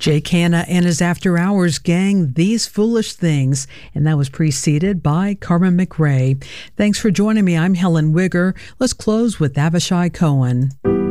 Jake Hanna and his After Hours gang, These Foolish Things, and that was preceded by Carmen McRae. Thanks for joining me. I'm Helen Wigger. Let's close with Avishai Cohen.